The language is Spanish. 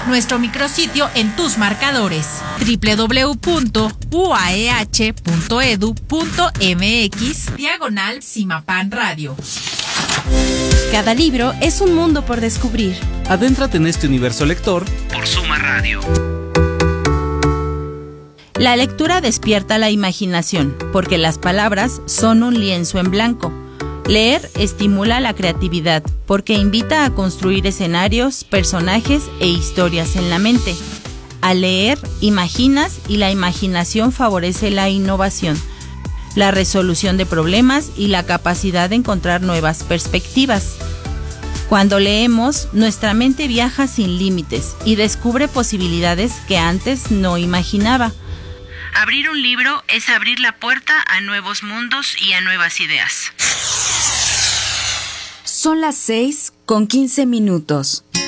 nuestro micrositio en tus marcadores www.uaeh.edu.mx/Cimapan Radio. Cada libro es un mundo por descubrir. Adéntrate en este universo lector por Suma Radio. La lectura despierta la imaginación, porque las palabras son un lienzo en blanco. Leer estimula la creatividad, porque invita a construir escenarios, personajes e historias en la mente. Al leer, imaginas y la imaginación favorece la innovación, la resolución de problemas y la capacidad de encontrar nuevas perspectivas. Cuando leemos, nuestra mente viaja sin límites y descubre posibilidades que antes no imaginaba. Abrir un libro es abrir la puerta a nuevos mundos y a nuevas ideas. Son las 6:15.